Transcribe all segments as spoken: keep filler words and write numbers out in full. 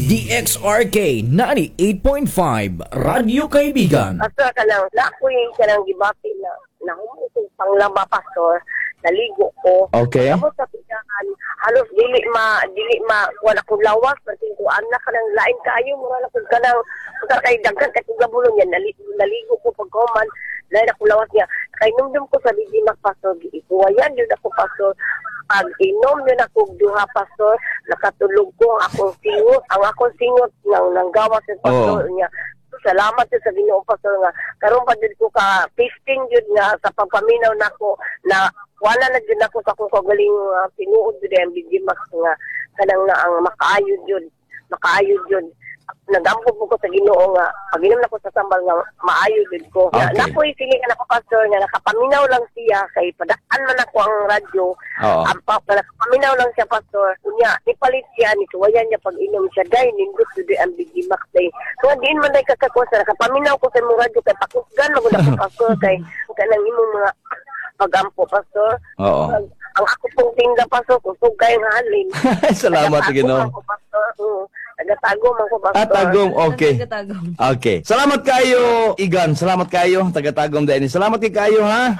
D X R K ninety-eight point five Radyo Kaibigan. Pastor ka lang, na ako yung kanang gibati na nahumusong panglaba, pastor, naligo ko. Okay. Tapos sa pigahan, halos dili ma, dili ma, wala kong lawas, kasi ko anak ka ng lain kayo, mura na kong ka ng, kung kay dagkan, kay kong gabulong yan, naligo, naligo ko pagkuman, lain ako lawas niya. Kay numdum ko sa Didimak, pastor, giikuwayan yun ako, pastor. Pag inom yun ako duha, pastor, nakatulog ko ang akong singot, ang akong singot ng nanggawa sa pastor Oh. niya. Salamat yun sa Ginoo, pastor, nga karon pa din ko ka fifteen yun nga sa pagpaminaw nako na wala na din ako sa akong kagaling uh, tinuod yun ang Didimak nga kanang na ang makaayod yun, makaayod yun. Nagampog ko sa Ginoo nga pag-inom na ko sa sambal nga maayo din ko. Okay. Na po isiling na ko, pastor, nga nakapaminaw lang siya kay padaan man ako ang radyo. Oo. Ang pa, nakapaminaw lang siya, pastor. Kunya, nipalit siya, nituwayan niya pag-inom siya. Dahil nindot yun ang Didimak day. So, diin man day kakakusa. Nakapaminaw ko sa mong radyo kay pakusgan mo na ko, pastor. Kay kanang imong mga pagampo, pastor. Oo. Ang, ang ako pong tinda, pastor, kusog kayong halin. Salamat, Ginoo. Tagatagom ako, pastor. Oo. Tagatagom ako, pastor. At tagom, okay. Tagatagom. Okay. Salamat kayo, Igan. Salamat kayo, tagatagom din. Salamat kay kayo, ha?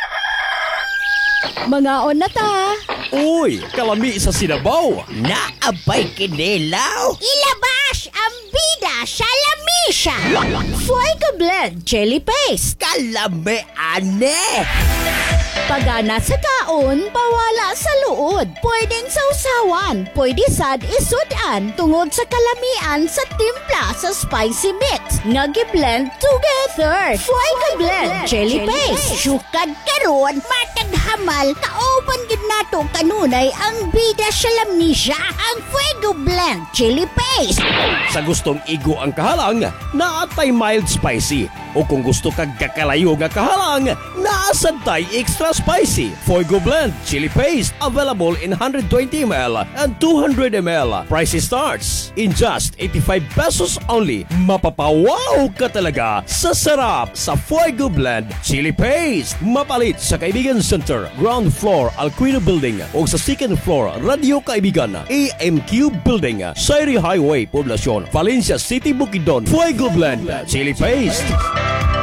Mga on na ta. Uy, kalami sa sinabaw. Naabay kinilaw. Ilabas ang bida sa lamisa. Fuego Blend Chili Paste. Kalami ane. Pagana sa kaon, bawala sa luod. Pwedeng sausawan, pwede sad isudan tungod sa kalamian sa timpla sa spicy mix. Nagi-blend together. Fuego Blend Chili Paste. Sukad karon, matag hamal, kaoban gid nato kanunay ang bida sa lamisa, ang Fuego Blend Chili Paste. Sa gustong igo ang kahalang, naatay mild spicy. O kung gusto kag kakalayo nga kahalang, naasantay extra spicy. Fuego Blend Chili Paste available in one hundred twenty milliliters and two hundred milliliters. Price starts in just eighty-five pesos only. Mapapawaw ka talaga sa sarap sa Fuego Blend Chili Paste. Mapalit sa Kaibigan Center, ground floor Alquino Building o sa second floor Radio Kaibigan, A M Q Building, Sairi Highway, Poblacion, Valencia City, Bukidnon. Fuego Blend Chili Paste.